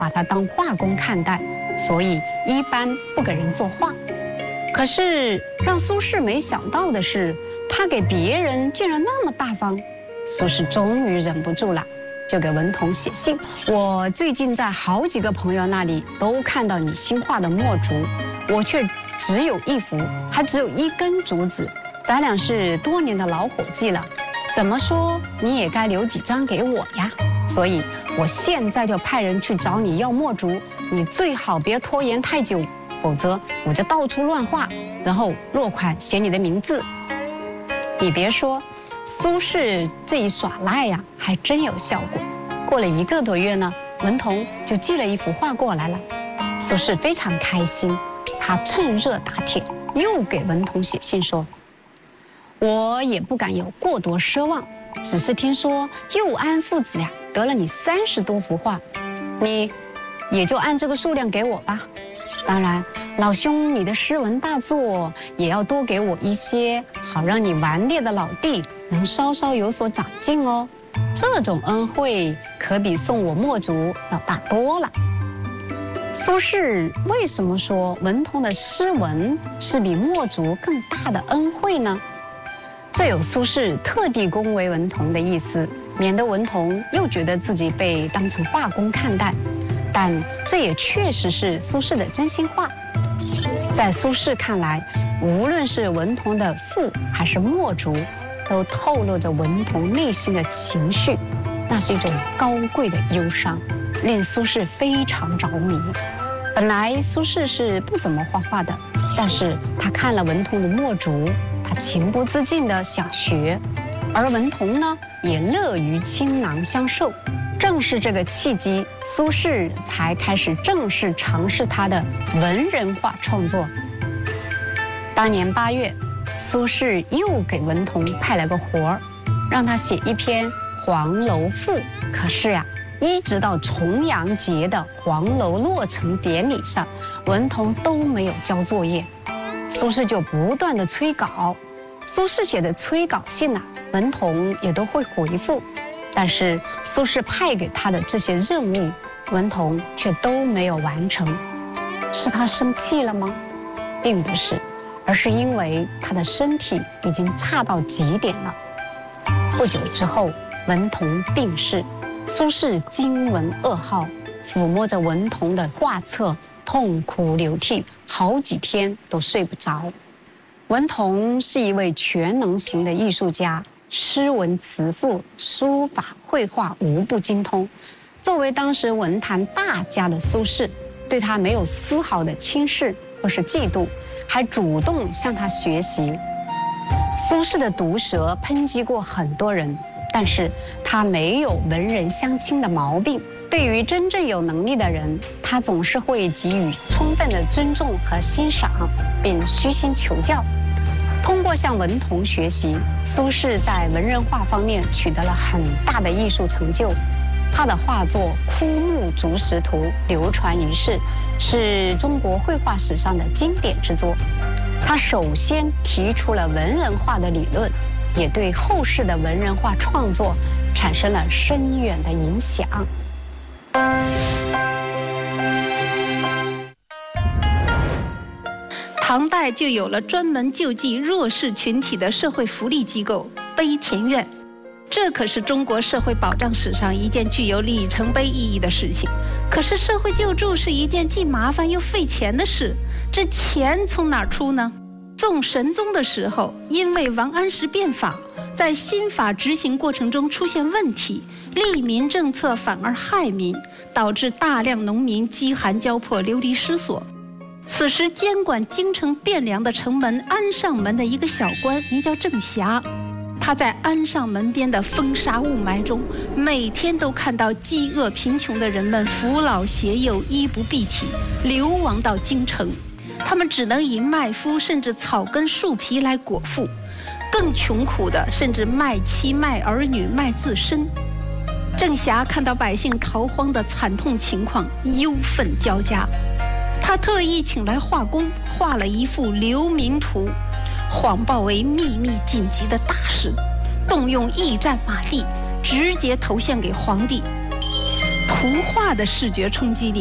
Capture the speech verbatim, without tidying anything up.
把他当画工看待，所以一般不给人作画。可是让苏轼没想到的是，他给别人竟然那么大方。苏轼终于忍不住了，就给文同写信：我最近在好几个朋友那里都看到你新画的墨竹，我却只有一幅，还只有一根竹子，咱俩是多年的老伙计了，怎么说你也该留几张给我呀。所以我现在就派人去找你要墨竹，你最好别拖延太久，否则我就到处乱画，然后落款写你的名字。你别说，苏轼这一耍赖呀，还真有效果。过了一个多月呢，文同就寄了一幅画过来了。苏轼非常开心，他趁热打铁，又给文同写信说：我也不敢有过多奢望，只是听说佑安父子呀得了你三十多幅画，你也就按这个数量给我吧。当然，老兄你的诗文大作也要多给我一些，好让你顽劣的老弟能稍稍有所长进哦。这种恩惠可比送我墨竹要大多了。苏轼为什么说文同的诗文是比墨竹更大的恩惠呢？这有苏轼特地恭维文同的意思，免得文同又觉得自己被当成画工看待。但这也确实是苏轼的真心话。在苏轼看来，无论是文同的赋还是墨竹，都透露着文同内心的情绪，那是一种高贵的忧伤，令苏轼非常着迷。本来苏轼是不怎么画画的，但是他看了文同的墨竹，他情不自禁地想学，而文同呢也乐于倾囊相授。正是这个契机，苏轼才开始正式尝试他的文人画创作。当年八月，苏轼又给文同派了个活儿，让他写一篇《黄楼赋》。可是呀、啊，一直到重阳节的黄楼落成典礼上，文同都没有交作业，苏轼就不断的催稿。苏轼写的催稿信啊，文同也都会回复。但是苏轼派给他的这些任务，文同却都没有完成。是他生气了吗？并不是，而是因为他的身体已经差到极点了。不久之后，文同病逝，苏轼惊闻噩耗，抚摸着文同的画册，痛哭流涕，好几天都睡不着。文同是一位全能型的艺术家，诗文词赋、书法、绘画无不精通。作为当时文坛大家的苏轼，对他没有丝毫的轻视或是嫉妒，还主动向他学习。苏轼的毒舌抨击过很多人，但是他没有文人相轻的毛病。对于真正有能力的人，他总是会给予充分的尊重和欣赏，并虚心求教。通过向文同学习，苏轼在文人画方面取得了很大的艺术成就。他的画作《枯木竹石图》流传于世，是中国绘画史上的经典之作。他首先提出了文人画的理论，也对后世的文人画创作产生了深远的影响。 唐代就有了专门救济弱势群体的社会福利机构悲田院，这可是中国社会保障史上一件具有里程碑意义的事情。可是社会救助是一件既麻烦又费钱的事，这钱从哪儿出呢？宋神宗的时候，因为王安石变法，在新法执行过程中出现问题，利民政策反而害民，导致大量农民饥寒交迫，流离失所。此时监管京城汴梁的城门安上门的一个小官名叫郑霞，他在安上门边的风沙雾霾中，每天都看到饥饿贫穷的人们扶老携幼，衣不蔽体，流亡到京城。他们只能以麦麸甚至草根树皮来果腹，更穷苦的甚至卖妻卖儿女卖自身。郑霞看到百姓逃荒的惨痛情况，忧愤交加。他特意请来画工，画了一幅流民图，谎报为秘密紧急的大事，动用驿站马地，直接投献给皇帝。 图画的视觉冲击力。